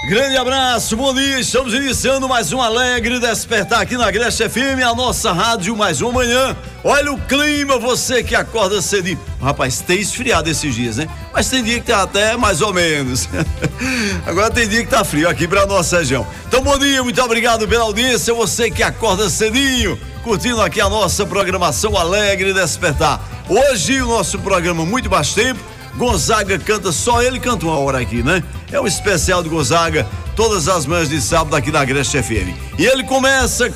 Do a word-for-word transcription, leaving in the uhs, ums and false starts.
Grande abraço, bom dia, estamos iniciando mais um Alegre Despertar aqui na Agreste F M, a nossa rádio, mais uma manhã. Olha o clima, você que acorda cedinho. Rapaz, tem esfriado esses dias, né? Mas tem dia que tá até mais ou menos. Agora tem dia que tá frio aqui pra nossa região. Então, bom dia, muito obrigado pela audiência, você que acorda cedinho, curtindo aqui a nossa programação Alegre Despertar. Hoje o nosso programa muito mais tempo. Gonzaga canta, só ele canta uma hora aqui, né? É um especial de Gonzaga, todas as manhãs de sábado aqui na Agreste F M. E ele começa